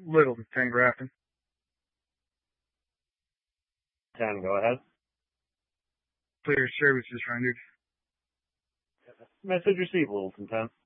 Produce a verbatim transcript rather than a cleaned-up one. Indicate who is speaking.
Speaker 1: Littleton, ten Grafton.
Speaker 2: ten, go ahead.
Speaker 1: Clear services rendered.
Speaker 2: Message received, Littleton ten.